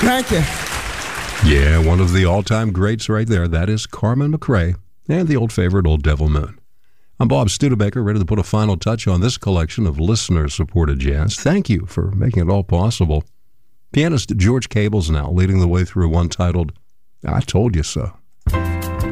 Thank you. Yeah, one of the all-time greats right there. That is Carmen McRae and the old favorite, Old Devil Moon. I'm Bob Studebaker, ready to put a final touch on this collection of listener-supported jazz. Thank you for making it all possible. Pianist George Cable's now leading the way through one titled, I Told You So.